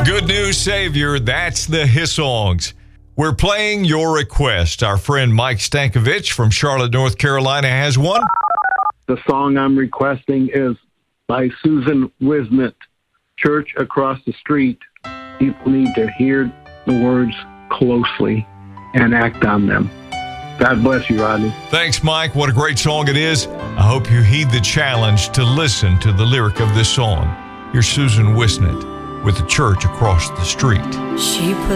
Good News Savior, that's the Hissongs. We're playing your request. Our friend Mike Stankovich from Charlotte, North Carolina has one. The song I'm requesting is by Susan Wisnett, Church Across the Street. People need to hear the words closely and act on them. God bless you, Rodney. Thanks, Mike. What a great song it is. I hope you heed the challenge to listen to the lyric of this song. Here's Susan Wisnett with The Church Across the Street. She put